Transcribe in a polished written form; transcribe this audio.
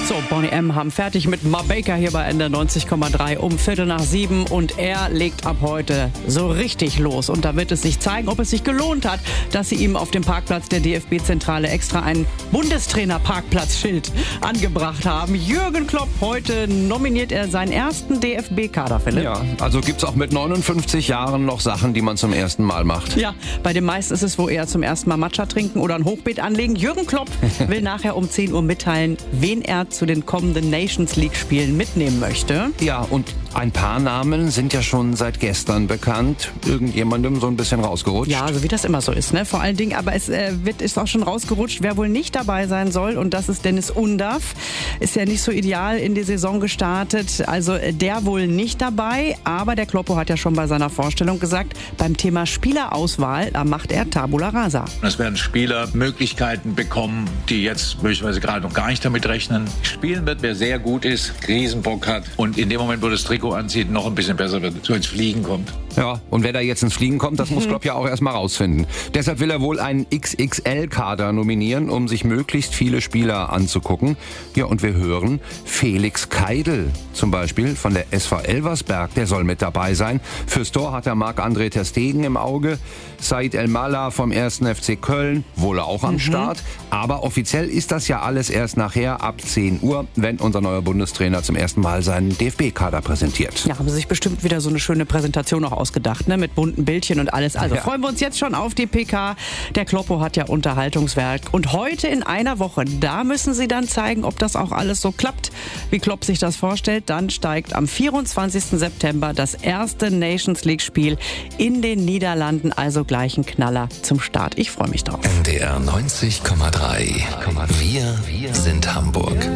So, Boney M. haben fertig mit Ma Baker hier bei Ende 90,3 um 6:15 und er legt ab heute so richtig los. Und da wird es sich zeigen, ob es sich gelohnt hat, dass sie ihm auf dem Parkplatz der DFB-Zentrale extra ein Bundestrainer-Parkplatzschild angebracht haben. Jürgen Klopp, heute nominiert er seinen ersten DFB-Kader, Philipp. Ja, also gibt's auch mit 59 Jahren noch Sachen, die man zum ersten Mal macht. Ja, bei den meisten ist es wohl eher zum ersten Mal Matcha trinken oder ein Hochbeet anlegen. Jürgen Klopp will nachher um 10 Uhr mitteilen, wen er zu den kommenden Nations League-Spielen mitnehmen möchte. Ja, und ein paar Namen sind ja schon seit gestern bekannt. Irgendjemandem so ein bisschen rausgerutscht. Ja, so wie das immer so ist, ne? Vor allen Dingen, aber es ist auch schon rausgerutscht, wer wohl nicht dabei sein soll. Und das ist Dennis Undav. Ist ja nicht so ideal in die Saison gestartet. Also der wohl nicht dabei. Aber der Kloppo hat ja schon bei seiner Vorstellung gesagt, beim Thema Spielerauswahl, da macht er Tabula Rasa. Es werden Spieler Möglichkeiten bekommen, die jetzt möglicherweise gerade noch gar nicht damit rechnen. Spielen wird, wer sehr gut ist, Riesenbock hat und in dem Moment, wo das Trikot anzieht, noch ein bisschen besser wird, so ins Fliegen kommt. Ja, und wer da jetzt ins Fliegen kommt, das muss Klopp ja auch erstmal rausfinden. Deshalb will er wohl einen XXL-Kader nominieren, um sich möglichst viele Spieler anzugucken. Ja, und wir hören, Felix Keidel zum Beispiel von der SV Elversberg, der soll mit dabei sein. Fürs Tor hat er Marc-André ter Stegen im Auge. Said El-Mallah vom 1. FC Köln, wohl auch am Start. Aber offiziell ist das ja alles erst nachher ab 10 Uhr, wenn unser neuer Bundestrainer zum ersten Mal seinen DFB-Kader präsentiert. Ja, haben sie sich bestimmt wieder so eine schöne Präsentation noch ausgedacht, ne? Mit bunten Bildchen und alles. Also freuen wir uns jetzt schon auf die PK. Der Kloppo hat ja Unterhaltungswerk. Und heute in einer Woche, da müssen sie dann zeigen, ob das auch alles so klappt, wie Klopp sich das vorstellt. Dann steigt am 24. September das erste Nations League-Spiel in den Niederlanden. Also gleich ein Knaller zum Start. Ich freue mich drauf. NDR 90,3. Wir sind Hamburg.